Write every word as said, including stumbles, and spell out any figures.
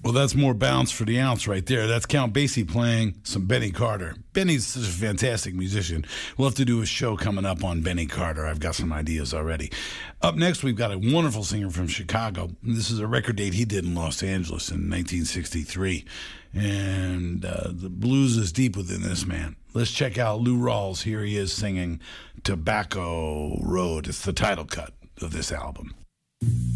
Well, that's more bounce for the ounce right there. That's Count Basie playing some Benny Carter. Benny's such a fantastic musician. We'll have to do a show coming up on Benny Carter. I've got some ideas already. Up next, we've got a wonderful singer from Chicago. This is a record date he did in Los Angeles in nineteen sixty-three. And uh, the blues is deep within this man. Let's check out Lou Rawls. Here he is singing Tobacco Road. It's the title cut of this album.